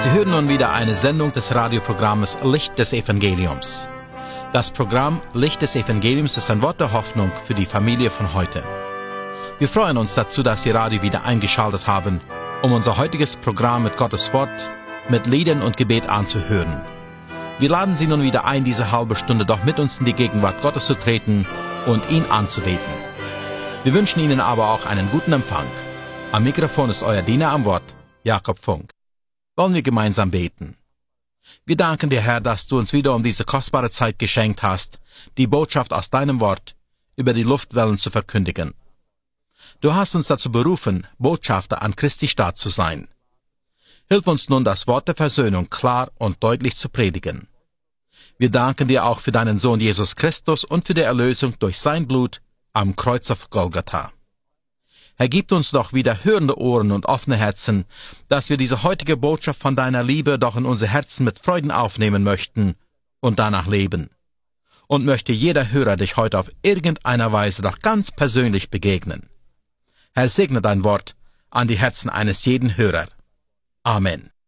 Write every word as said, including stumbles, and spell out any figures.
Sie hören nun wieder eine Sendung des Radioprogramms Licht des Evangeliums. Das Programm Licht des Evangeliums ist ein Wort der Hoffnung für die Familie von heute. Wir freuen uns dazu, dass Sie Radio wieder eingeschaltet haben, um unser heutiges Programm mit Gottes Wort, mit Liedern und Gebet anzuhören. Wir laden Sie nun wieder ein, diese halbe Stunde doch mit uns in die Gegenwart Gottes zu treten und ihn anzubeten. Wir wünschen Ihnen aber auch einen guten Empfang. Am Mikrofon ist euer Diener am Wort, Jakob Funk. Wollen wir gemeinsam beten. Wir danken dir, Herr, dass du uns wieder um diese kostbare Zeit geschenkt hast, die Botschaft aus deinem Wort über die Luftwellen zu verkündigen. Du hast uns dazu berufen, Botschafter an Christi Staat zu sein. Hilf uns nun, das Wort der Versöhnung klar und deutlich zu predigen. Wir danken dir auch für deinen Sohn Jesus Christus und für die Erlösung durch sein Blut am Kreuz auf Golgatha. Herr, gib uns doch wieder hörende Ohren und offene Herzen, dass wir diese heutige Botschaft von deiner Liebe doch in unsere Herzen mit Freuden aufnehmen möchten und danach leben. Und möchte jeder Hörer dich heute auf irgendeiner Weise doch ganz persönlich begegnen. Herr, segne dein Wort an die Herzen eines jeden Hörers. Amen.